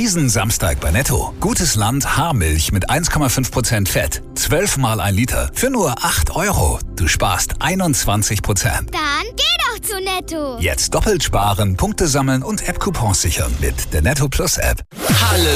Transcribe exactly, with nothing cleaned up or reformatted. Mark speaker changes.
Speaker 1: Diesen Samstag bei Netto. Gutes Land Haarmilch mit eins Komma fünf Prozent Fett. zwölf mal ein Liter für nur acht Euro. Du sparst einundzwanzig Prozent.
Speaker 2: Dann geh doch zu Netto.
Speaker 1: Jetzt doppelt sparen, Punkte sammeln und App-Coupons sichern mit der Netto Plus App.
Speaker 3: Halle